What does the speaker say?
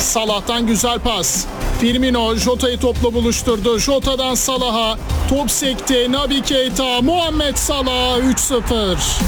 Salah'tan güzel pas. Firmino Jota'yı topla buluşturdu. Jota'dan Salah'a. Top sekti. Naby Keita, Muhammed Salah 3-0.